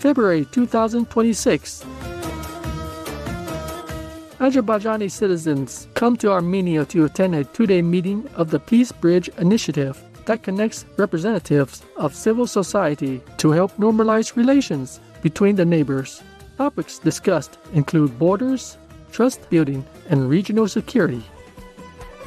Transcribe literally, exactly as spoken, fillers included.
February two thousand twenty-six. Azerbaijani citizens come to Armenia to attend a two-day meeting of the Peace Bridge Initiative that connects representatives of civil society to help normalize relations between the neighbors. Topics discussed include borders, trust building, and regional security.